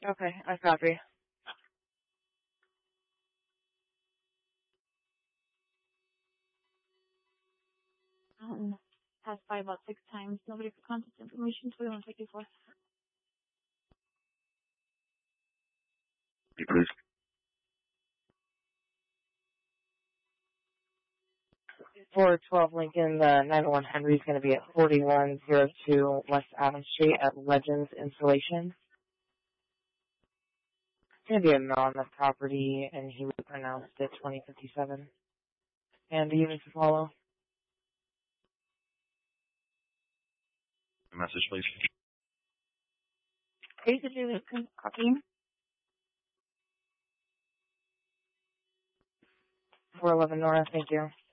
Okay, I copy. Passed by about 6 times. Nobody for contact information. 2154. Please. 412 Lincoln, the 901 Henry is going to be at 4102 West Adams Street at Legends Installation. It's going to be a mill on the property, and he pronounced it 2057. And the units to follow. Message, please. 853 copy. 411 Nora, thank you.